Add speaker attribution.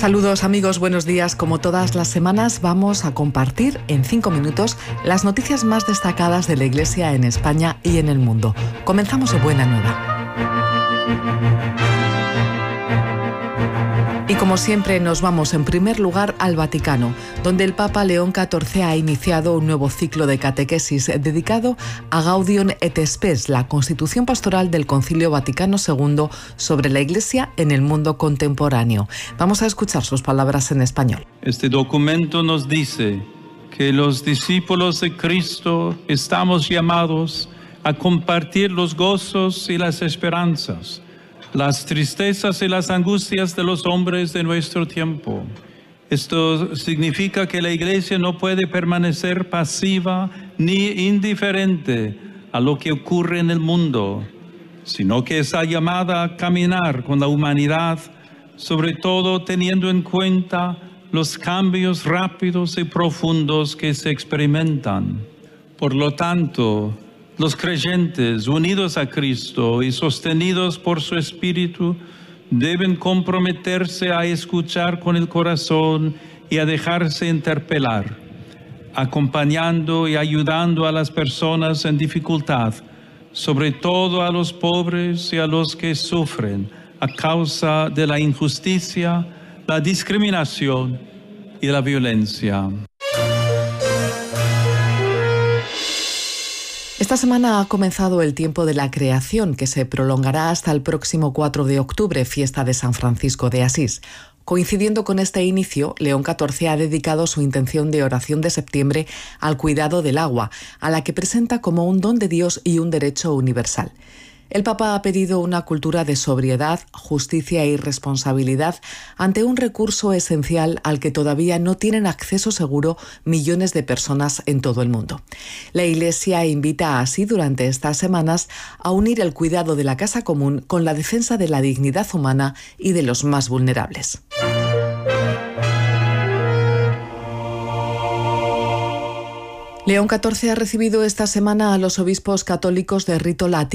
Speaker 1: Saludos amigos, buenos días. Como todas las semanas vamos a compartir en 5 minutos las noticias más destacadas de la Iglesia en España y en el mundo. Comenzamos de buena nueva. Y como siempre nos vamos en primer lugar al Vaticano, donde el Papa León XIV ha iniciado un nuevo ciclo de catequesis dedicado a Gaudium et Spes, la constitución pastoral del Concilio Vaticano II sobre la Iglesia en el mundo contemporáneo. Vamos a escuchar sus palabras en español.
Speaker 2: Este documento nos dice que los discípulos de Cristo estamos llamados a compartir los gozos y las esperanzas, las tristezas y las angustias de los hombres de nuestro tiempo. Esto significa que la Iglesia no puede permanecer pasiva ni indiferente a lo que ocurre en el mundo, sino que está llamada a caminar con la humanidad, sobre todo teniendo en cuenta los cambios rápidos y profundos que se experimentan. Por lo tanto, los creyentes unidos a Cristo y sostenidos por su Espíritu deben comprometerse a escuchar con el corazón y a dejarse interpelar, acompañando y ayudando a las personas en dificultad, sobre todo a los pobres y a los que sufren a causa de la injusticia, la discriminación y la violencia.
Speaker 1: Esta semana ha comenzado el tiempo de la creación, que se prolongará hasta el próximo 4 de octubre, fiesta de San Francisco de Asís. Coincidiendo con este inicio, León XIV ha dedicado su intención de oración de septiembre al cuidado del agua, a la que presenta como un don de Dios y un derecho universal. El Papa ha pedido una cultura de sobriedad, justicia y responsabilidad ante un recurso esencial al que todavía no tienen acceso seguro millones de personas en todo el mundo. La Iglesia invita así durante estas semanas a unir el cuidado de la casa común con la defensa de la dignidad humana y de los más vulnerables. León XIV ha recibido esta semana a los obispos católicos de rito latino